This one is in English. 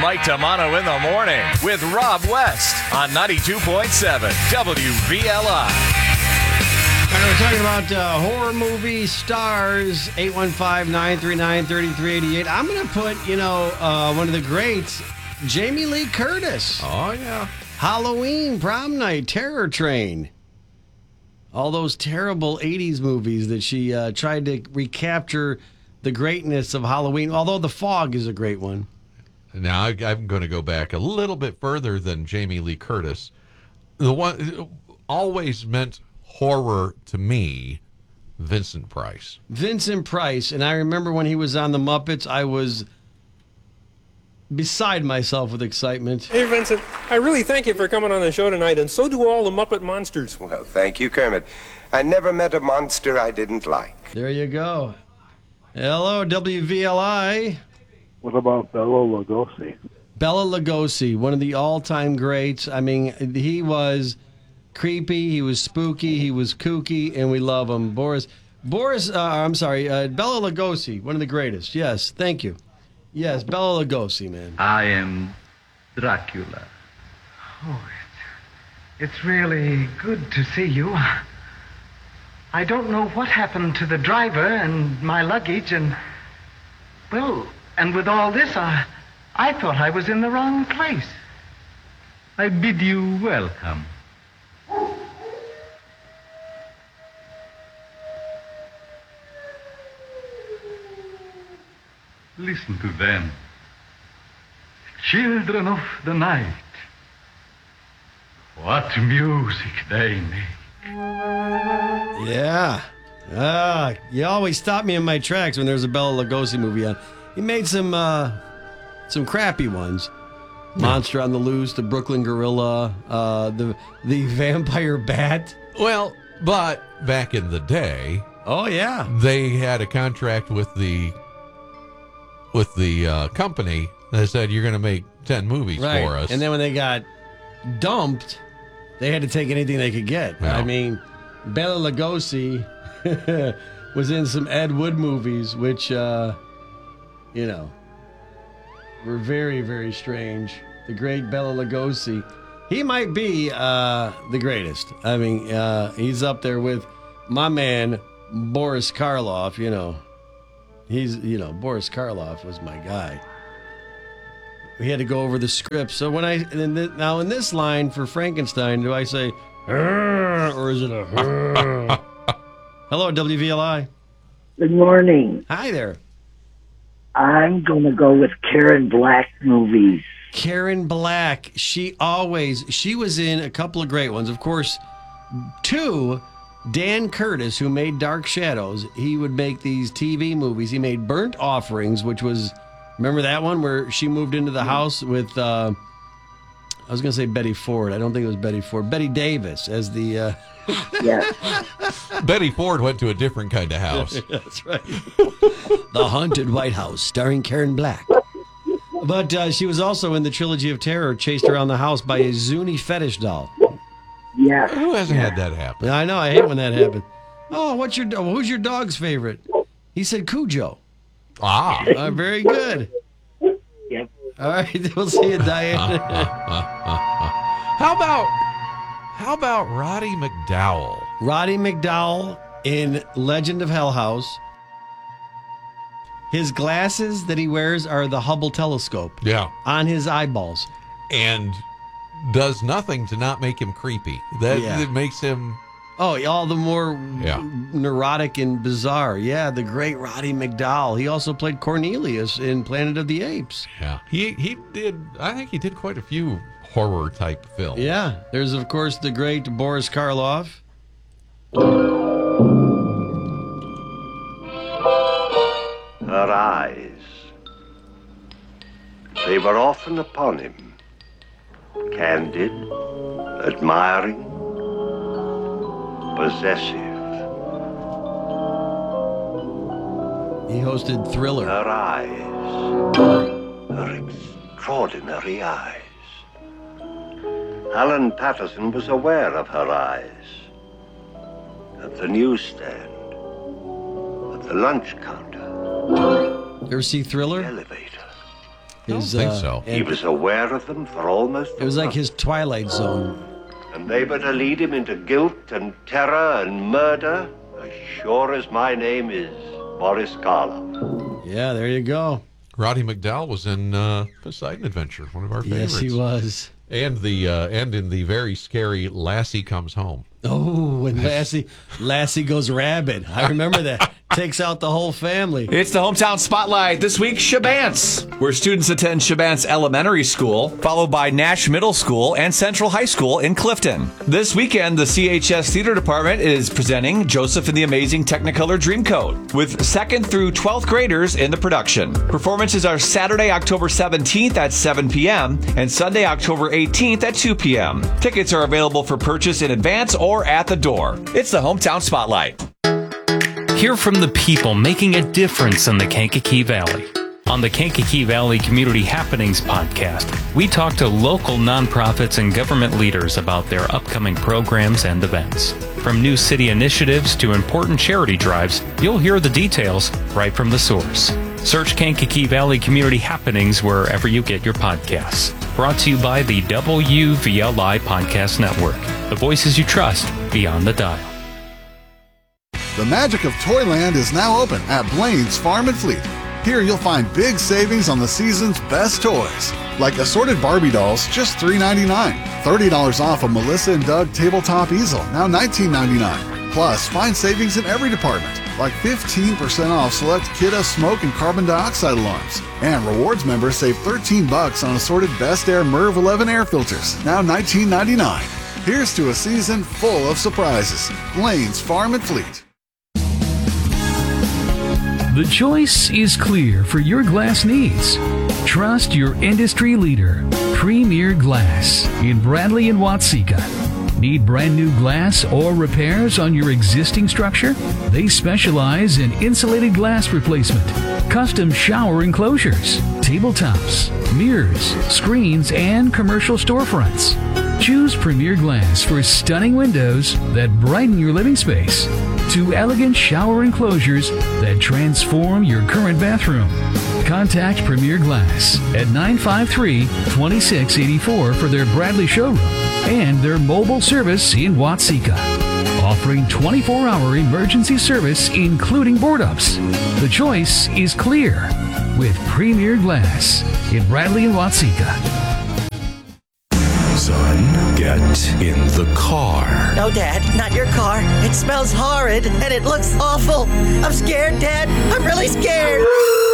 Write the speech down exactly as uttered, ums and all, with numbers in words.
Mike Tamano in the morning with Rob West on ninety-two point seven W V L I. All right, we're talking about uh, horror movie stars, eight one five, nine three nine, three three eight eight. I'm going to put, you know, uh, one of the greats, Jamie Lee Curtis. Oh, yeah. Halloween, Prom Night, Terror Train. All those terrible eighties movies that she uh, tried to recapture the greatness of Halloween, although The Fog is a great one. Now, I, I'm going to go back a little bit further than Jamie Lee Curtis. The one always meant horror to me, Vincent Price. Vincent Price, and I remember when he was on The Muppets, I was beside myself with excitement. Hey, Vincent, I really thank you for coming on the show tonight, and so do all the Muppet Monsters. Well, thank you, Kermit. I never met a monster I didn't like. There you go. Hello, W V L I. What about Bela Lugosi? Bela Lugosi, one of the all-time greats. I mean, he was creepy, he was spooky, he was kooky, and we love him. Boris, Boris, uh, I'm sorry, uh, Bela Lugosi, one of the greatest. Yes, thank you. Yes, Bela Lugosi, man. I am Dracula. Oh, it's, it's really good to see you. I don't know what happened to the driver and my luggage and, well, and with all this, I, I thought I was in the wrong place. I bid you welcome. Listen to them. Children of the night. What music they make. Yeah. Ah, you always stop me in my tracks when there's a Bela Lugosi movie on. He made some uh, some crappy ones. Monster on the Loose, the Brooklyn Gorilla, uh, the the Vampire Bat. Well, but back in the day, oh yeah, they had a contract with the with the uh, company that said you're going to make ten movies right. for us. And then when they got dumped, they had to take anything they could get. Yeah. I mean, Bela Lugosi was in some Ed Wood movies, which uh, you know were very, very strange. The great Bela Lugosi. He might be uh, the greatest. I mean, uh, he's up there with my man, Boris Karloff. You know, he's, you know, Boris Karloff was my guy. We had to go over the script. So when I, in the, now in this line for Frankenstein, do I say, or is it a, hello, W V L I. Good morning. Hi there. I'm going to go with Karen Black movies. Karen Black. She always, she was in a couple of great ones. Of course, two, Dan Curtis, who made Dark Shadows, he would make these T V movies. He made Burnt Offerings, which was, remember that one where she moved into the house with, uh, I was going to say Betty Ford. I don't think it was Betty Ford. Betty Davis as the... Uh, yeah. Betty Ford went to a different kind of house. That's right. The Haunted White House, starring Karen Black. But uh, she was also in the Trilogy of Terror, chased around the house by a Zuni fetish doll. Yeah. Who hasn't yeah. had that happen? I know. I hate when that happens. Oh, what's your do- who's your dog's favorite? He said Cujo. Ah. Uh, very good. Yep. All right. We'll see you, Diane. How about how about Roddy McDowall? Roddy McDowall in Legend of Hell House. His glasses that he wears are the Hubble telescope. Yeah. On his eyeballs. And does nothing to not make him creepy. That, Yeah. that makes him... Oh, all the more Yeah. neurotic and bizarre. Yeah, the great Roddy McDowall. He also played Cornelius in Planet of the Apes. Yeah. He, he did, I think he did quite a few horror-type films. Yeah. There's, of course, the great Boris Karloff. Her eyes. They were often upon him. Candid, admiring, possessive. He hosted Thriller. Her eyes. Her extraordinary eyes. Alan Patterson was aware of her eyes. At the newsstand. At the lunch counter. You ever see Thriller? The elevator. His, I don't think uh, so. He was aware of them for almost a It was like month. his Twilight Zone. And they were to lead him into guilt and terror and murder, as sure as my name is Boris Karloff. Yeah, there you go. Roddy McDowell was in uh, Poseidon Adventure, one of our favorites. Yes, he was. And the uh, and in the very scary Lassie Comes Home. Oh, when Lassie Lassie goes rabid. I remember that. Takes out the whole family. It's the Hometown Spotlight. This week, Shabance, where students attend Shabance Elementary School, followed by Nash Middle School and Central High School in Clifton. This weekend, the C H S Theater Department is presenting Joseph and the Amazing Technicolor Dreamcoat, with second through twelfth graders in the production. Performances are Saturday, October seventeenth at seven p.m. and Sunday, October eighteenth at two p.m. Tickets are available for purchase in advance or at the door. It's the Hometown Spotlight. Hear from the people making a difference in the Kankakee Valley. On the Kankakee Valley Community Happenings podcast, we talk to local nonprofits and government leaders about their upcoming programs and events. From new city initiatives to important charity drives, you'll hear the details right from the source. Search Kankakee Valley Community Happenings wherever you get your podcasts. Brought to you by the W V L I Podcast Network. The voices you trust beyond the dial. The magic of Toyland is now open at Blaine's Farm and Fleet. Here you'll find big savings on the season's best toys, like assorted Barbie dolls, just three ninety-nine. thirty dollars off a Melissa and Doug tabletop easel, now nineteen ninety-nine. Plus, find savings in every department, like fifteen percent off select Kidda smoke and carbon dioxide alarms. And rewards members save thirteen bucks on assorted Best Air Merv eleven air filters, now nineteen ninety-nine. Here's to a season full of surprises. Blaine's Farm and Fleet. The choice is clear for your glass needs. Trust your industry leader, Premier Glass, in Bradley and Watseka. Need brand new glass or repairs on your existing structure? They specialize in insulated glass replacement, custom shower enclosures, tabletops, mirrors, screens, and commercial storefronts. Choose Premier Glass for stunning windows that brighten your living space, to elegant shower enclosures that transform your current bathroom. Contact Premier Glass at nine five three, two six eight four for their Bradley showroom and their mobile service in Watseka, offering twenty-four hour emergency service including board-ups. The choice is clear with Premier Glass in Bradley and Watseka. Son, get in the car. No, Dad, not your car. It smells horrid and it looks awful. I'm scared, Dad. I'm really scared.